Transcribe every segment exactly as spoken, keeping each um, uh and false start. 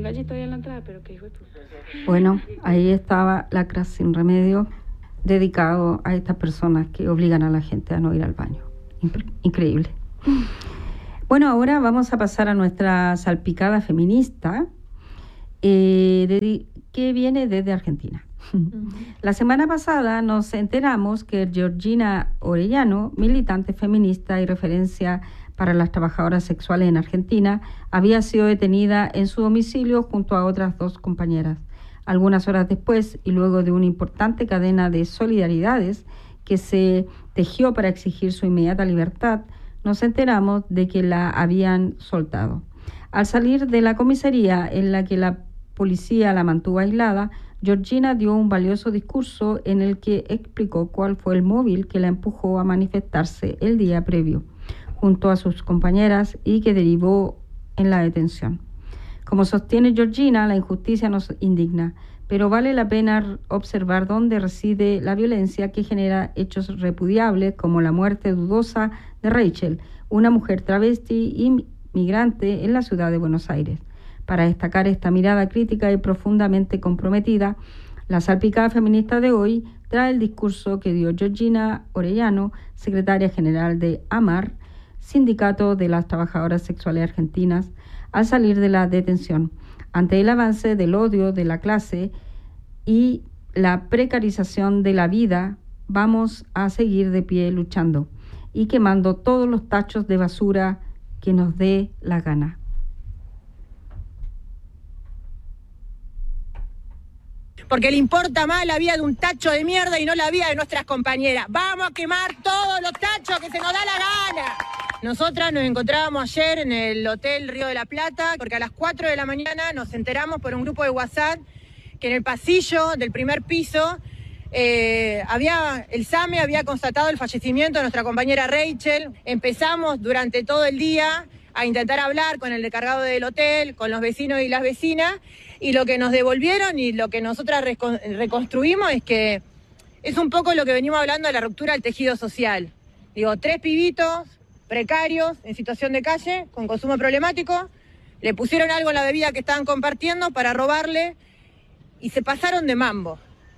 un gallito ahí en la entrada, pero qué hijo de puta. Bueno, ahí estaba Lacras Sin Remedio, dedicado a estas personas que obligan a la gente a no ir al baño. Increíble. Bueno, ahora vamos a pasar a nuestra salpicada feminista, eh, de, que viene desde Argentina. Uh-huh. La semana pasada nos enteramos que Georgina Orellano, militante feminista y referencia para las trabajadoras sexuales en Argentina, había sido detenida en su domicilio junto a otras dos compañeras. Algunas horas después, y luego de una importante cadena de solidaridades que se tejió para exigir su inmediata libertad, nos enteramos de que la habían soltado. Al salir de la comisaría en la que la policía la mantuvo aislada, Georgina dio un valioso discurso en el que explicó cuál fue el móvil que la empujó a manifestarse el día previo, junto a sus compañeras, y que derivó en la detención. Como sostiene Georgina, la injusticia nos indigna, pero vale la pena observar dónde reside la violencia que genera hechos repudiables como la muerte dudosa de Rachel, una mujer travesti y migrante en la ciudad de Buenos Aires. Para destacar esta mirada crítica y profundamente comprometida, la salpicada feminista de hoy trae el discurso que dio Georgina Orellano, secretaria general de AMAR, Sindicato de las Trabajadoras Sexuales Argentinas, al salir de la detención, ante el avance del odio de la clase y la precarización de la vida. Vamos a seguir de pie luchando y quemando todos los tachos de basura que nos dé la gana. Porque le importa más la vida de un tacho de mierda y no la vida de nuestras compañeras. Vamos a quemar todos los tachos que se nos da la gana. Nosotras nos encontrábamos ayer en el Hotel Río de la Plata, porque a las cuatro de la mañana nos enteramos por un grupo de WhatsApp que en el pasillo del primer piso eh, había, el SAME había constatado el fallecimiento de nuestra compañera Rachel. Empezamos durante todo el día a intentar hablar con el encargado del hotel, con los vecinos y las vecinas, y lo que nos devolvieron y lo que nosotras reconstruimos es que es un poco lo que venimos hablando de la ruptura del tejido social. Digo, tres pibitos precarios, en situación de calle, con consumo problemático, le pusieron algo en la bebida que estaban compartiendo para robarle y se pasaron de mambo.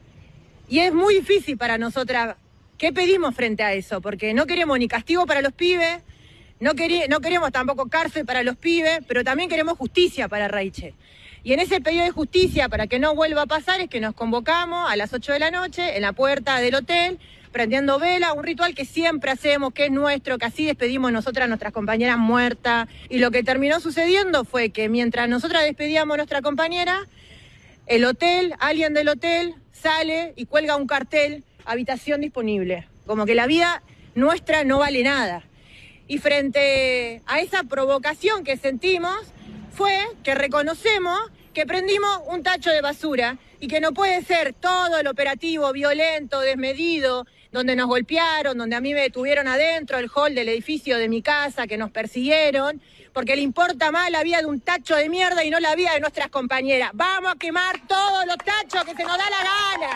Y es muy difícil para nosotras, ¿qué pedimos frente a eso? Porque no queremos ni castigo para los pibes, no, queri- no queremos tampoco cárcel para los pibes, pero también queremos justicia para Rachel. Y en ese pedido de justicia, para que no vuelva a pasar, es que nos convocamos a las ocho de la noche en la puerta del hotel, prendiendo vela, un ritual que siempre hacemos, que es nuestro, que así despedimos nosotras a nuestras compañeras muertas. Y lo que terminó sucediendo fue que mientras nosotras despedíamos a nuestra compañera, el hotel, alguien del hotel, sale y cuelga un cartel, habitación disponible. Como que la vida nuestra no vale nada. Y frente a esa provocación que sentimos, fue que reconocemos que prendimos un tacho de basura y que no puede ser todo el operativo violento, desmedido, donde nos golpearon, donde a mí me detuvieron adentro del hall del edificio de mi casa, que nos persiguieron, porque le importa más la vida de un tacho de mierda y no la vida de nuestras compañeras. Vamos a quemar todos los tachos que se nos da la gana.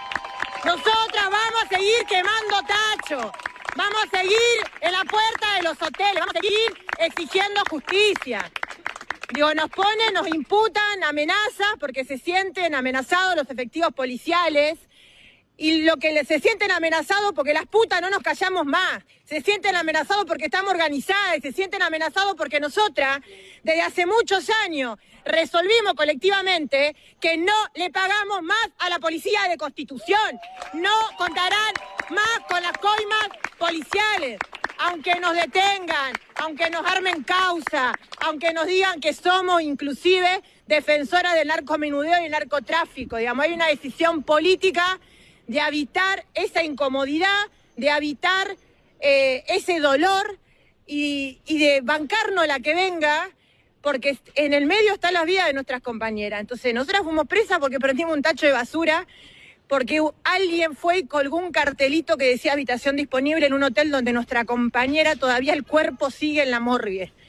Nosotras vamos a seguir quemando tachos. Vamos a seguir en la puerta de los hoteles, vamos a seguir exigiendo justicia. Digo, nos ponen, nos imputan amenazas porque se sienten amenazados los efectivos policiales. Y lo que se sienten amenazados porque las putas no nos callamos más. Se sienten amenazados porque estamos organizadas y se sienten amenazados porque nosotras, desde hace muchos años, resolvimos colectivamente que no le pagamos más a la policía de Constitución. No contarán más con las coimas policiales. Aunque nos detengan, aunque nos armen causa, aunque nos digan que somos inclusive defensoras del narcomenudeo y el narcotráfico. Digamos, hay una decisión política de evitar esa incomodidad, de evitar eh, ese dolor y, y de bancarnos la que venga, porque en el medio está la vida de nuestras compañeras. Entonces, nosotras fuimos presas porque prendimos un tacho de basura, porque alguien fue y colgó un cartelito que decía habitación disponible en un hotel donde nuestra compañera todavía el cuerpo sigue en la morgue.